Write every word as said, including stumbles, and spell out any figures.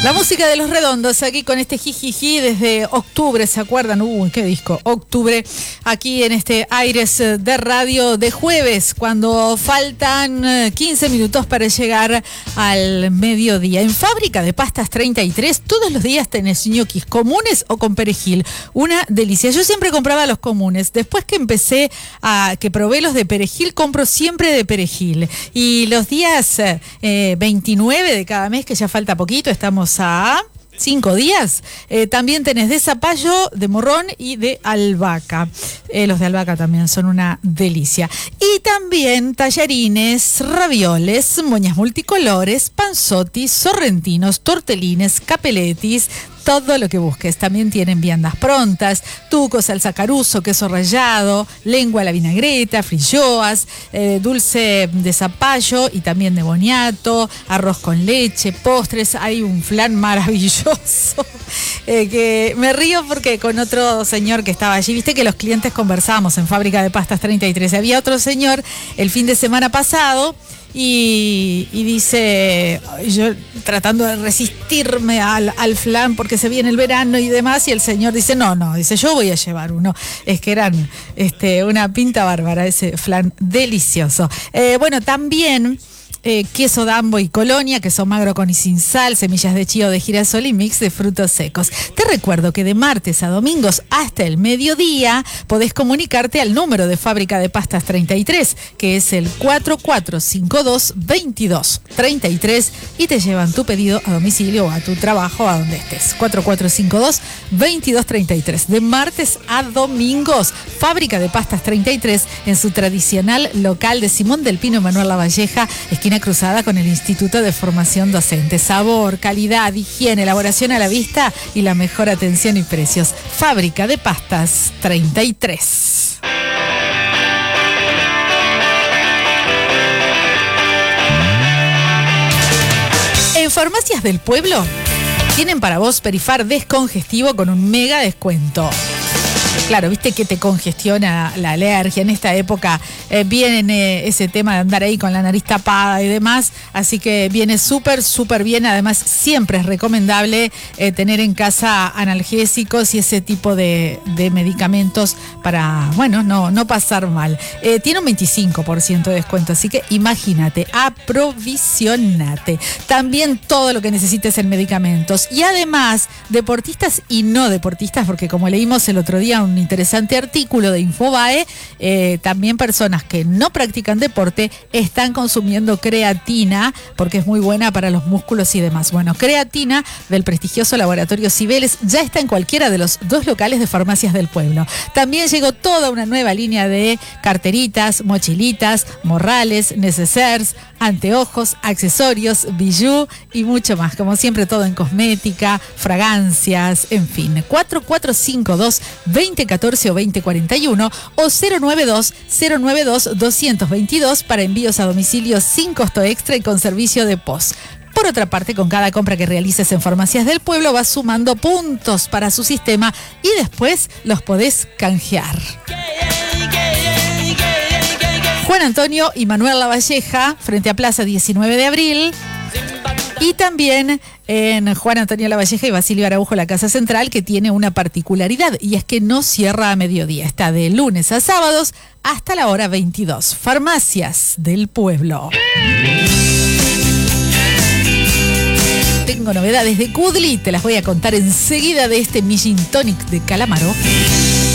La música de Los Redondos, aquí con este jijiji desde octubre, ¿se acuerdan? Uy, qué disco, octubre, aquí en este Aires de Radio de jueves, cuando faltan quince minutos para llegar al mediodía. En Fábrica de Pastas treinta y tres, todos los días tenés ñoquis comunes o con perejil, una delicia. Yo siempre compraba los comunes, después que empecé a, que probé los de perejil, compro siempre de perejil. Y los días eh, veintinueve de cada mes, que ya falta poquito, estamos a cinco días, eh, también tenés de zapallo, de morrón y de albahaca. Eh, los de albahaca también son una delicia. Y también tallarines, ravioles, moñas multicolores, panzotis, sorrentinos, tortelines, capeletis, todo lo que busques. También tienen viandas prontas, tuco, salsa caruso, queso rallado, lengua a la vinagreta, frilloas, eh, dulce de zapallo y también de boniato, arroz con leche, postres. Hay un flan maravilloso eh, que me río porque con otro señor que estaba allí, viste que los clientes conversábamos en Fábrica de Pastas treinta y tres. Había otro señor el fin de semana pasado Y, y dice, yo tratando de resistirme al, al flan porque se viene el verano y demás, y el señor dice, no, no, dice, yo voy a llevar uno. Es que eran este, una pinta bárbara ese flan delicioso. Eh, bueno, también Eh, queso Dambo y Colonia, queso magro con y sin sal, semillas de chío de girasol y mix de frutos secos. Te recuerdo que de martes a domingos hasta el mediodía podés comunicarte al número de Fábrica de Pastas treinta y tres, que es el cuatro cuatro cinco dos, veintidós treinta y tres, y te llevan tu pedido a domicilio o a tu trabajo, a donde estés. cuatro cuatro cinco dos, veintidós treinta y tres. De martes a domingos, Fábrica de Pastas treinta y tres, en su tradicional local de Simón del Pino y Manuel Lavalleja, esquina cruzada con el Instituto de Formación Docente. Sabor, calidad, higiene, elaboración a la vista y la mejor atención y precios. Fábrica de Pastas treinta y tres. En Farmacias del Pueblo tienen para vos Perifar descongestivo con un mega descuento. Claro, viste que te congestiona la alergia. En esta época eh, viene eh, ese tema de andar ahí con la nariz tapada y demás. Así que viene súper, súper bien. Además, siempre es recomendable eh, tener en casa analgésicos y ese tipo de, de medicamentos para, bueno, no, no pasar mal. Eh, tiene un veinticinco por ciento de descuento. Así que imagínate, aprovisionate. También todo lo que necesites en medicamentos. Y además, deportistas y no deportistas, porque como leímos el otro día un interesante artículo de Infobae, eh, también personas que no practican deporte están consumiendo creatina porque es muy buena para los músculos y demás. Bueno, creatina del prestigioso laboratorio Cibeles ya está en cualquiera de los dos locales de Farmacias del Pueblo. También llegó toda una nueva línea de carteritas, mochilitas, morrales, necessaires, anteojos, accesorios, bijú y mucho más. Como siempre, todo en cosmética, fragancias, en fin. cuatro cuatro cinco dos, veinte catorce o veinte cuarenta y uno o cero nueve dos, cero nueve dos, doscientos veintidós para envíos a domicilio sin costo extra y con servicio de post. Por otra parte, con cada compra que realices en Farmacias del Pueblo vas sumando puntos para su sistema y después los podés canjear. Juan Antonio y Manuel Lavalleja, frente a Plaza diecinueve de abril. Y también en Juan Antonio Lavalleja y Basilio Araujo, la Casa Central, que tiene una particularidad, y es que no cierra a mediodía. Está de lunes a sábados hasta la hora veintidós. Farmacias del Pueblo. Tengo novedades de Kudli, te las voy a contar enseguida de este Gin Tonic de Calamaro.